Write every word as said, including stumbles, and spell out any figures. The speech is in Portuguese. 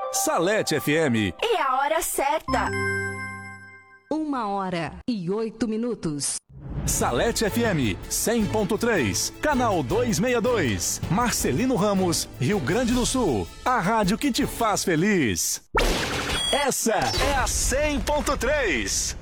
Salete F M. E a hora certa. Uma hora e oito minutos. Salete F M cem ponto três, canal duzentos e sessenta e dois, Marcelino Ramos, Rio Grande do Sul. A rádio que te faz feliz. Essa é a cem ponto três.